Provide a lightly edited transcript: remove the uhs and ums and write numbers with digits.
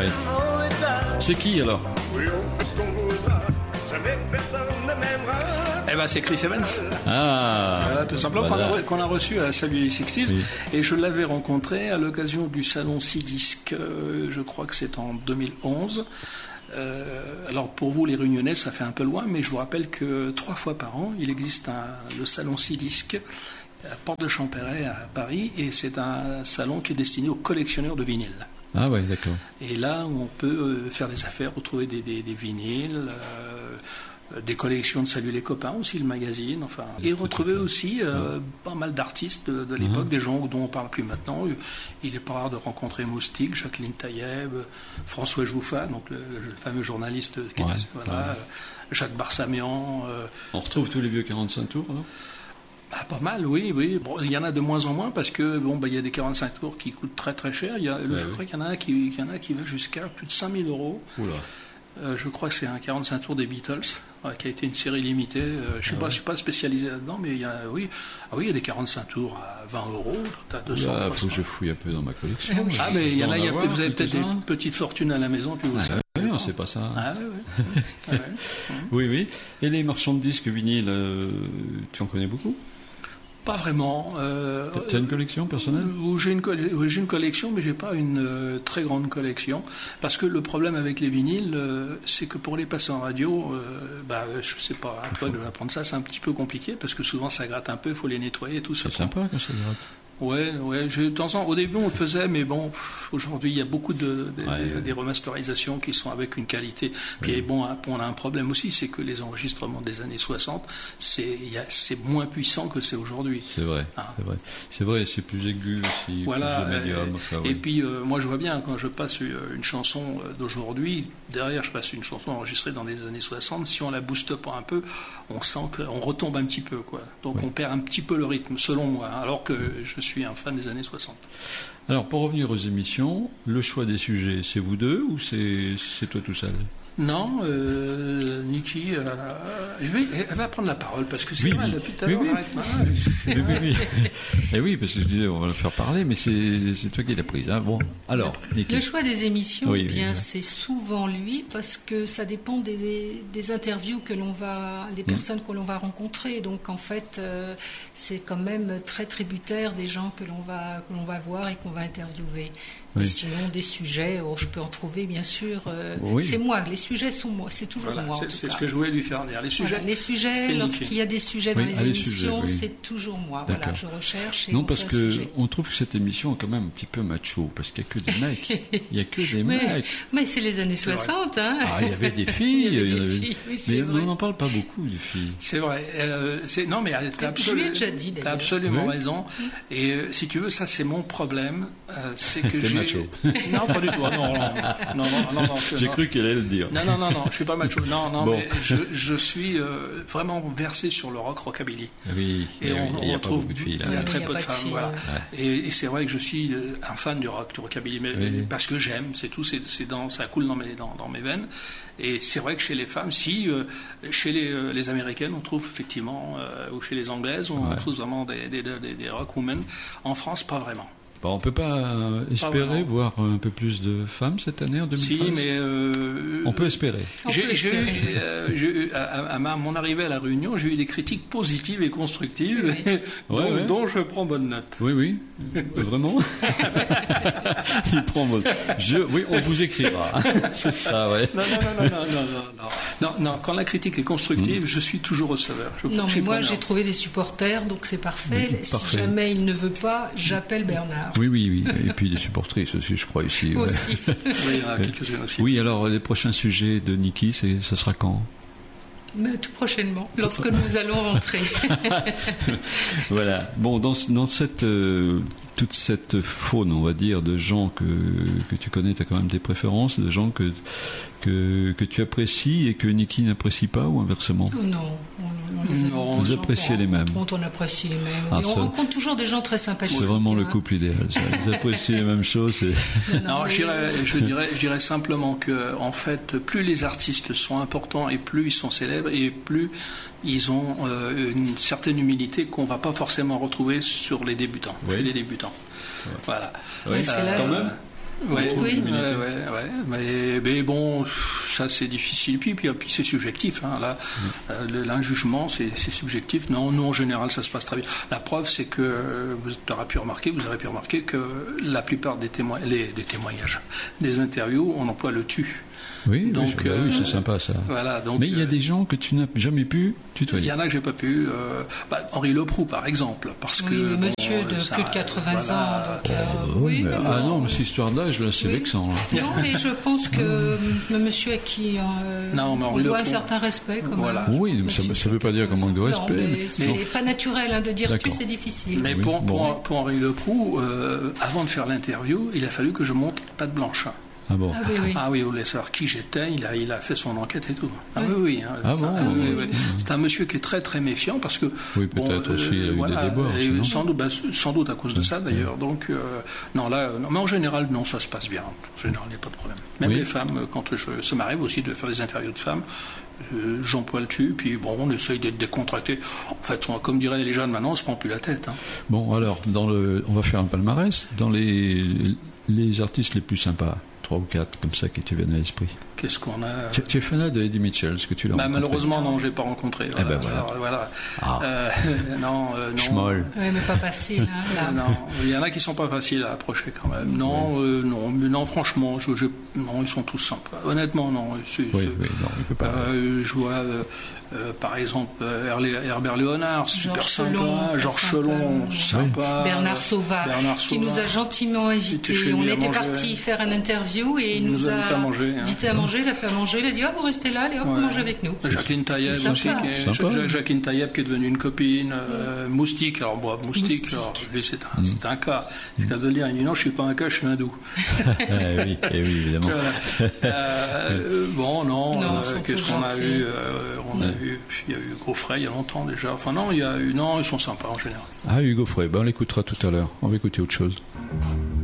Ouais. C'est qui alors? Eh ben, c'est Chris Evans. Ah, Voilà, tout simplement, voilà. qu'on a reçu à Salut les 60s. Oui. Et je l'avais rencontré à l'occasion du salon 6 disques, je crois que c'est en 2011. Alors pour vous les Réunionnais ça fait un peu loin, mais je vous rappelle que 3 fois par an il existe le salon 6 disques à Porte de Champéret à Paris, et c'est un salon qui est destiné aux collectionneurs de vinyles. Ah ouais, d'accord. Et là on peut faire des affaires, retrouver des vinyles, des collections de Salut les copains aussi, le magazine, enfin, et retrouver aussi pas mal d'artistes de l'époque, des gens dont on parle plus maintenant. Il est pas rare de rencontrer Moustique, Jacqueline Taïeb, François Jouffat, donc le fameux journaliste qui était, voilà, Jacques Barsaméan. On retrouve tous les vieux 45 tours, non? Ah, pas mal, oui, oui. Bon, il y en a de moins en moins parce que bon, il y a des 45 tours qui coûtent très très cher. Je crois qu'il y en a un qui va jusqu'à plus de 5 000 euros. Oula. Je crois que c'est un 45 tours des Beatles, qui a été une série limitée. Je ne suis pas spécialisé là-dedans, mais il y a des 45 tours à 20 euros, à 200. Il faut que je fouille un peu dans ma collection. Ah, mais il y en a, vous avez peut-être des petites fortunes à la maison, puis vous le savez. Oui, on ne sait pas ça. Ah, oui. Oui, oui. Et les marchands de disques vinyles, tu en connais beaucoup? Pas vraiment. Tu as une collection personnelle? J'ai une collection, mais j'ai pas une très grande collection. Parce que le problème avec les vinyles, c'est que pour les passer en radio, je sais pas, à toi de apprendre ça, c'est un petit peu compliqué, parce que souvent ça gratte un peu, il faut les nettoyer et tout ça. C'est sympa quand ça gratte. Ouais. De temps en temps, au début on le faisait, mais bon, aujourd'hui il y a beaucoup des remasterisations qui sont avec une qualité. Puis bon, on a un problème aussi, c'est que les enregistrements des années 60, c'est moins puissant que c'est aujourd'hui. C'est vrai, c'est vrai, c'est plus aigu aussi, voilà, plus médium. Et puis moi je vois bien quand je passe une chanson d'aujourd'hui, derrière je passe une chanson enregistrée dans les années 60, si on la booste pas un peu, on sent qu'on retombe un petit peu, quoi. Donc on perd un petit peu le rythme, selon moi, alors que je suis un fan des années 60. Alors, pour revenir aux émissions, le choix des sujets, c'est vous deux ou c'est toi tout seul? Non, Niki, elle va prendre la parole parce que c'est vrai, depuis tout à l'heure, arrête pas. Oui. Et oui, parce que je disais, on va le faire parler, mais c'est toi qui l'as prise. Hein. Bon, alors, Niki. Le choix des émissions, c'est souvent lui parce que ça dépend des interviews que l'on va, des personnes que l'on va rencontrer. Donc, en fait, c'est quand même très tributaire des gens que l'on va voir et qu'on va interviewer. Oui. Sinon, des sujets, je peux en trouver, bien sûr. C'est moi, les sujets sont moi, c'est toujours moi. C'est ce que je voulais lui faire dire. Les sujets, lorsqu'il y a des sujets dans les émissions, c'est toujours moi. Voilà, je recherche. Et non, parce qu'on trouve que cette émission est quand même un petit peu macho, parce qu'il n'y a que des mecs. Il n'y a que des mecs. Mais c'est les années 60. Hein. Ah, il y avait des filles. Mais on n'en parle pas beaucoup, des filles. C'est vrai. Non, mais tu as absolument raison. Et si tu veux, ça, c'est mon problème. C'est que j'ai. Macho. Non, pas du tout. Non. J'ai cru qu'elle allait le dire. Non, je suis pas macho. Non, mais je suis vraiment versé sur le rockabilly. Oui. Et il n'y a pas beaucoup de filles là. Il y a très peu de femmes, voilà. Et c'est vrai que je suis un fan du rockabilly, mais parce que j'aime, c'est tout. Ça coule dans mes veines. Et c'est vrai que chez les femmes, chez les Américaines, on trouve effectivement, ou chez les Anglaises, on trouve vraiment des rockwomen. En France, pas vraiment. On ne peut pas espérer voir un peu plus de femmes cette année, en 2013 ? Si, mais... on peut espérer. À mon arrivée à la Réunion, j'ai eu des critiques positives et constructives, dont je prends bonne note. Oui. Vraiment. Il prend bonne note. Oui, on vous écrira. C'est ça, ouais. Non, quand la critique est constructive, je suis toujours receveur. Mais moi, j'ai trouvé des supporters, donc c'est parfait. Si jamais il ne veut pas, j'appelle Bernard. Oui. Et puis des supportrices aussi, je crois, ici. Aussi. Oui, il y en a quelques-unes aussi. Oui, alors les prochains sujets de Niki, ça sera quand ? Mais tout prochainement, lorsque nous allons rentrer. Voilà. Bon, dans toute cette faune, on va dire, de gens que tu connais, tu as quand même des préférences, de gens que tu apprécies et que Niki n'apprécie pas, ou inversement ? Non, vous appréciez les mêmes. On apprécie les mêmes. On rencontre toujours des gens très sympathiques. C'est vraiment le couple idéal. Vous appréciez les mêmes choses. Je dirais simplement que, en fait, plus les artistes sont importants et plus ils sont célèbres et plus ils ont une certaine humilité qu'on ne va pas forcément retrouver chez les débutants. Ouais. Voilà. Ouais, c'est là, quand même. Oui. Mais bon, ça c'est difficile. Puis c'est subjectif. Hein. Là, un jugement, c'est subjectif. Non, nous en général, ça se passe très bien. La preuve, c'est que vous aurez pu remarquer que la plupart des témoignages, des interviews, on emploie le tu. Oui, donc, oui, c'est sympa ça. Voilà, donc, mais il y a des gens que tu n'as jamais pu tutoyer. Il y en a que j'ai pas pu. Henri Leproux, par exemple, parce que monsieur de plus de 80 ans. Donc, non, mais cette histoire-là, je la sais vexant. Non, mais je pense que le monsieur à qui on doit un certain respect. Voilà. Oui, mais ça ne veut pas dire qu'on manque de respect. Mais c'est pas naturel de dire tu, c'est difficile. Mais pour Henri Leproux, avant de faire l'interview, il a fallu que je monte patte blanche. Ah bon. Vous voulez savoir qui j'étais, il a fait son enquête et tout. Oui. C'est un monsieur qui est très très méfiant parce que... Oui, peut-être aussi il a eu des déboires. Sans doute à cause de ça d'ailleurs. Donc, mais en général, non, ça se passe bien. En général, il n'y a pas de problème. Même les femmes, ça m'arrive aussi de faire des interviews de femmes, j'emploie le tu, puis on essaye d'être décontracté. En fait, comme diraient les jeunes maintenant, on se prend plus la tête. Hein. Bon, alors, on va faire un palmarès. Dans les artistes les plus sympas, 3 ou 4 comme ça qui te viennent à l'esprit. Qu'est-ce qu'on a Tu es fan de Eddie Mitchell, est-ce que tu l'as rencontré? Malheureusement, non, je l'ai pas rencontré. Voilà. Non. Schmoll. Oui, mais pas facile. Hein, non, il y en a qui sont pas faciles à approcher quand même. Non, franchement, non, ils sont tous sympas. Honnêtement, non. Non, il peut pas. Je vois, par exemple, Herbert Léonard, super sympa. Georges Chelon, sympa. Bernard Sauvat, qui nous a gentiment invités. On était partis faire une interview et il nous a invité à manger. Il a fait à manger, il a dit vous restez là, allez vous mangez avec nous. Jacqueline Taïeb aussi, Jacqueline Taïeb qui est devenue une copine. Moustique, Moustique, lui c'est un cas. C'est qu'à de le dire, il dit non, je suis pas un cas, je suis hindou. Oui, évidemment. Qu'est-ce qu'on a eu il y a eu Hugo Frey il y a longtemps déjà. Enfin non, ils sont sympas en général. Hugo Frey, on l'écoutera tout à l'heure. On va écouter autre chose.